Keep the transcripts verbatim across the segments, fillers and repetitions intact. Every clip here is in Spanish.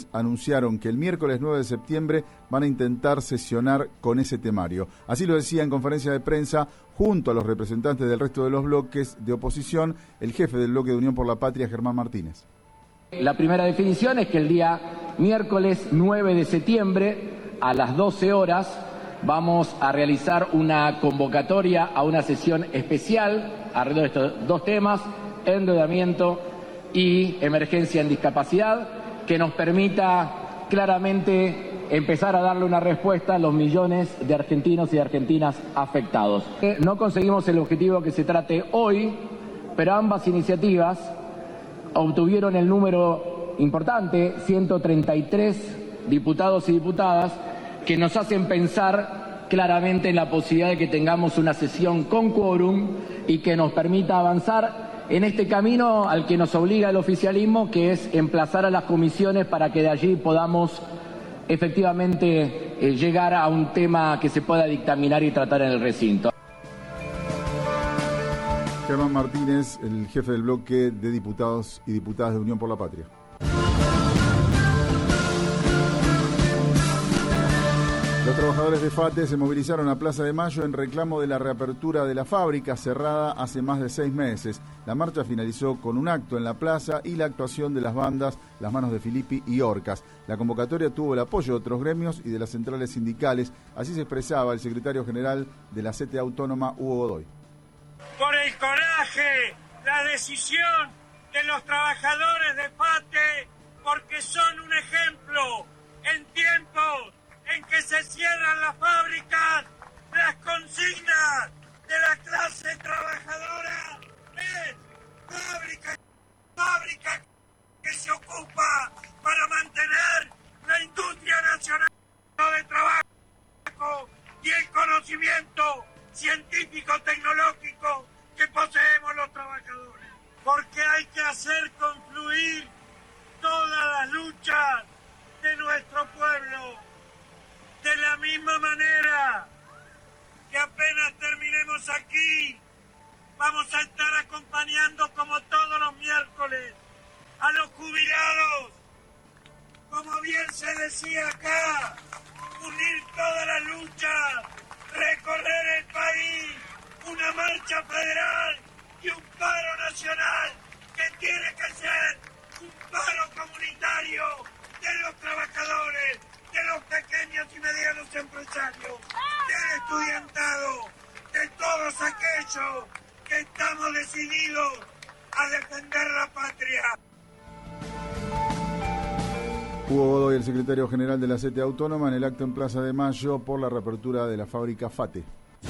anunciaron que el miércoles nueve de septiembre van a intentar sesionar con ese temario. Así lo decía en conferencia de prensa, junto a los representantes del resto de los bloques de oposición, el jefe del bloque de Unión por la Patria, Germán Martínez. La primera definición es que el día miércoles nueve de septiembre a las doce horas vamos a realizar una convocatoria a una sesión especial alrededor de estos dos temas, endeudamiento y emergencia en discapacidad, que nos permita claramente empezar a darle una respuesta a los millones de argentinos y de argentinas afectados. No conseguimos el objetivo que se trate hoy, pero ambas iniciativas obtuvieron el número importante, ciento treinta y tres diputados y diputadas, que nos hacen pensar claramente en la posibilidad de que tengamos una sesión con quórum y que nos permita avanzar en este camino al que nos obliga el oficialismo, que es emplazar a las comisiones para que de allí podamos efectivamente eh, llegar a un tema que se pueda dictaminar y tratar en el recinto. Germán Martínez, el jefe del bloque de diputados y diputadas de Unión por la Patria. Los trabajadores de FATE se movilizaron a Plaza de Mayo en reclamo de la reapertura de la fábrica cerrada hace más de seis meses. La marcha finalizó con un acto en la plaza y la actuación de las bandas Las Manos de Filippi y Orcas. La convocatoria tuvo el apoyo de otros gremios y de las centrales sindicales. Así se expresaba el secretario general de la C T A Autónoma, Hugo Godoy. Por el coraje, la decisión de los trabajadores de FATE, porque son un ejemplo en tiempos en que se cierran las fábricas, las consignas de la clase trabajadora es fábrica, fábrica que se ocupa para mantener la industria nacional de trabajo y el conocimiento científico-tecnológico que poseemos los trabajadores. Porque hay que hacer confluir todas las luchas de nuestro pueblo. De la misma manera que apenas terminemos aquí, vamos a estar acompañando como todos los miércoles a los jubilados. Como bien se decía acá, unir todas las luchas, recorrer el país, una marcha federal y un paro nacional que tiene que ser un paro comunitario de los trabajadores, de los pequeños y medianos empresarios, del estudiantado, de todos aquellos que estamos decididos a defender la patria. Hugo Godoy, el secretario general de la C T A Autónoma, en el acto en Plaza de Mayo por la reapertura de la fábrica FATE.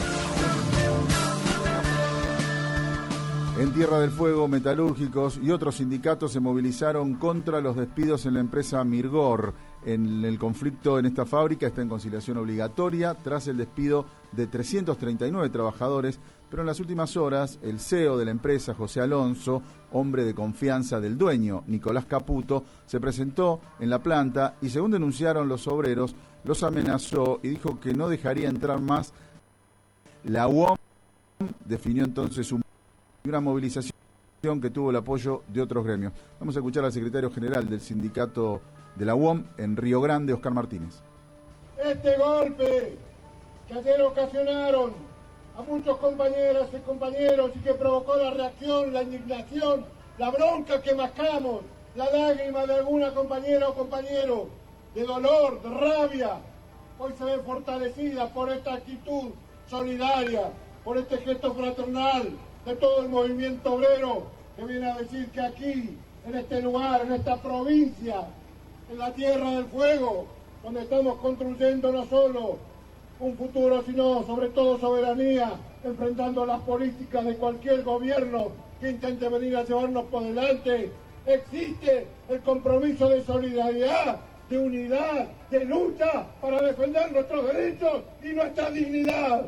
En Tierra del Fuego, metalúrgicos y otros sindicatos se movilizaron contra los despidos en la empresa Mirgor. En el conflicto en esta fábrica está en conciliación obligatoria tras el despido de trescientos treinta y nueve trabajadores, pero en las últimas horas el C E O de la empresa, José Alonso, hombre de confianza del dueño, Nicolás Caputo, se presentó en la planta y, según denunciaron los obreros, los amenazó y dijo que no dejaría entrar más. La U O M definió entonces un una movilización que tuvo el apoyo de otros gremios. Vamos a escuchar al secretario general del sindicato de la U O M en Río Grande, Oscar Martínez. Este golpe que ayer ocasionaron a muchos compañeras y compañeros y que provocó la reacción, la indignación, la bronca que mascamos, la lágrima de alguna compañera o compañero, de dolor, de rabia, hoy se ve fortalecida por esta actitud solidaria, por este gesto fraternal de todo el movimiento obrero, que viene a decir que aquí, en este lugar, en esta provincia, en la Tierra del Fuego, donde estamos construyendo no solo un futuro, sino sobre todo soberanía, enfrentando las políticas de cualquier gobierno que intente venir a llevarnos por delante, existe el compromiso de solidaridad, de unidad, de lucha para defender nuestros derechos y nuestra dignidad.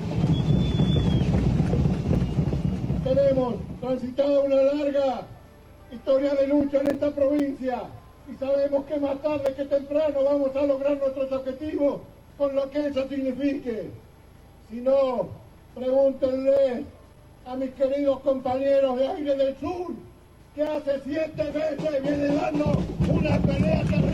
Tenemos transitado una larga historia de lucha en esta provincia y sabemos que más tarde que temprano vamos a lograr nuestros objetivos con lo que eso signifique. Si no, pregúntenle a mis queridos compañeros de Aire del Sur, que hace siete veces viene dando una pelea terrible.